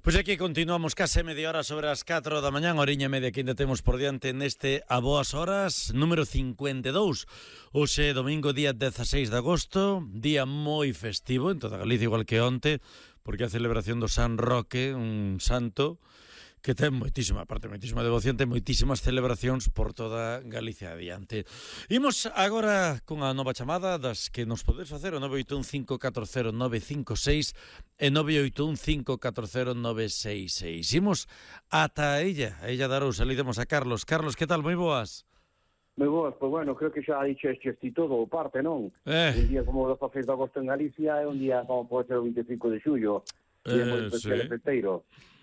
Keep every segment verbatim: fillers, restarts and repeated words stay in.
Pois aquí continuamos case media hora sobre as catro da mañán, oriña e media que ainda temos por diante neste A Boas Horas, número cincuenta e dous. Hoxe, domingo, día dezaseis de agosto, día moi festivo en toda Galicia, igual que onte, porque a celebración do San Roque, un santo que ten moitísima, aparte moitísima devoción, ten moitísimas celebracións por toda Galicia adiante. Imos agora con a nova chamada das que nos podedes facer o nove oito un cinco catro cero nove cinco seis e nove oito un cinco catro cero nove seis seis. Imos ata ella, a ella daros, salidemos a Carlos. Carlos, que tal? Moi boas. Moi boas, pois bueno, creo que xa dixestes ti todo o parte, non? Eh. Un día como o dezaseis de agosto en Galicia é un día como pode ser o vinte e cinco de xullo, día moi Eh, especial sí. e festeiro.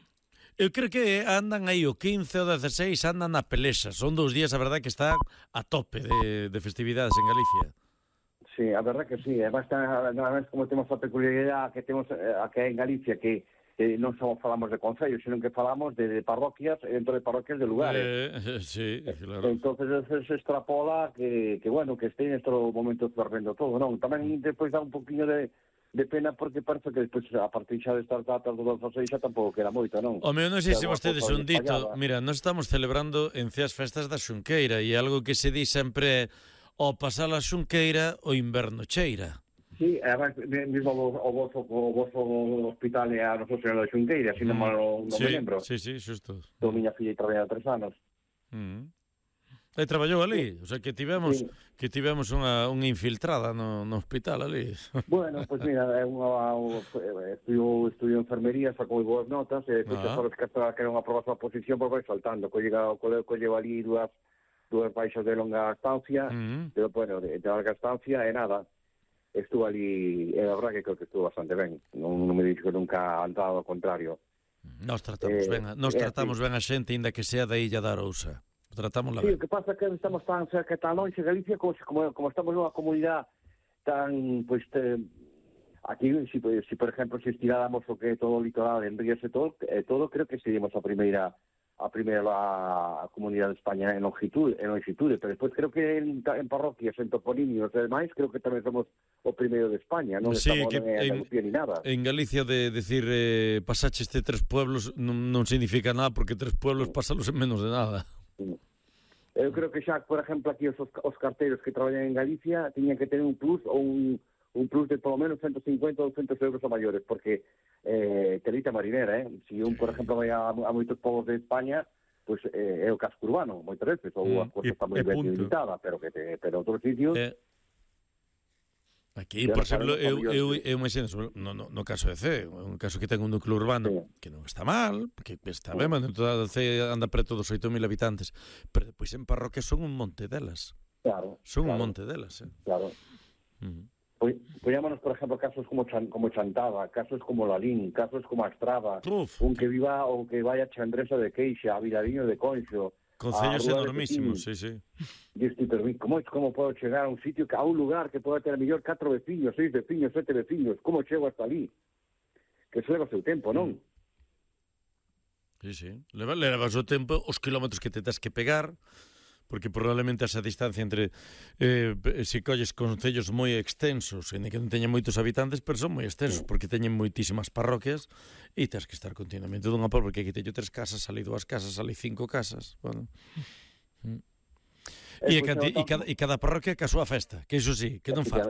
Eu creo que andan aí o quince ou dezaseis, andan na pelexa. Son dous días, a verdade, que están a tope de, de festividades en Galicia. Sí, a verdad que sí, además, además como temos a peculiaridade que temos eh, aquí en Galicia, que eh, non só falamos de concellos, sino que falamos de, de parroquias, dentro de parroquias de lugares. Eh, sí, claro. Entonces se extrapola que, que bueno, que este neste momento fervendo todo, non? Tamén depois dá un poquinho de de pena porque parece que despois a partir xa destas datas do dezaseis xa tampouco queda moito, non? O meu, non sei se Xa vostedes unha un cousa dito, espallada. mira, nós estamos celebrando en Ceas festas da Xunqueira e algo que se di sempre é o pasar a Xunqueira o inverno cheira. Sí, además, mismo o, o, vosso, o vosso hospital é a Nosa Señora da Xunqueira, así non, non, non sí, me lembro. Sí, sí, xusto. Do miña filla traballa tres anos. Mm. E traballou ali, o sea que tivemos Sí. que tivemos unha, unha infiltrada no, no hospital ali. Bueno, pois pues mira, é unha, estudiou, estudiou enfermería, sacou boas notas, e depois Ah. xa sabes que hasta que non aprobas a posición, pois vai saltando, co llega o coleo que lleva ali dúas, dúas baixas de longa estancia, Mm. pero bueno, de, de larga estancia, e nada, estuvo ali, e a verdad que creo que estuvo bastante ben, non, non me dixo que nunca han dado ao contrario. Nós tratamos Eh, ben, a- nós é tratamos así. ben a xente, inda que sea da Illa da Arousa. Tratamos la Sí, ben. o que pasa é que estamos tan cerca, tan longe de Galicia, como, como, como estamos nunha comunidade tan, pois, pues, aquí, si, si por exemplo, se estiráramos o que é todo o litoral en ríos e todo, eh, todo, creo que seríamos a primeira a primeira a comunidade de España en longitude, en longitude, pero despois creo que en, en parroquias, en toponimios e demais, creo que tamén somos o primeiro de España, non Sí, estamos que en en- Andalucía ni nada. En Galicia de decir eh, pasache este tres pueblos non, non significa nada porque tres pueblos pasalos en menos de nada. Eu creo que xa, por exemplo, aquí os, os carteiros que traballan en Galicia tiñan que tener un plus ou un, un plus de polo menos ciento cincuenta ou doscientos euros a maiores, porque eh, telita marinera, eh? Si un, por exemplo, vai a, a moitos povos de España, pues, eh, é o casco urbano, moitas veces, ou Mm, a costa e- está moi e ben punto. limitada, pero que te, pero outros sitios... Eh, Aquí, Ya por exemplo, sabemos eu, como eu, yo- eu me xeno, no, no, no caso de C, un caso que ten un núcleo urbano Sí. que non está mal, que está Sí. ben, mas toda a C anda preto dos oito mil habitantes, pero depois en parroquia son un monte delas. Claro, Son un claro, monte delas, eh. claro. Mm. Pois, poñámonos, por exemplo, casos como Chan, como Chantada, casos como Lalín, casos como Astrada, Uf, un que viva ou que vaya a Chandresa de Queixa, a Vilariño de Conxo, concellos a Rúa de enormísimos, Petín. sí, sí. E este, pero como, como podo chegar a un sitio, que a un lugar que poda ter a mellor catro veciños, seis veciños, sete veciños, como chego hasta ali? Que eso leva o seu tempo, non? Sí, sí. Leva, levas o tempo, os kilómetros que te tens que pegar, porque probablemente esa distancia entre eh, se colles concellos moi extensos, en que non teñen moitos habitantes, pero son moi extensos, porque teñen moitísimas parroquias e tens que estar continuamente dunha por, porque aquí teño tres casas, salí dúas casas, salí cinco casas, bueno. Mm. E, Eh, a pois, canti, eu e, cada, e cada parroquia ca súa festa, que iso sí, que non falta.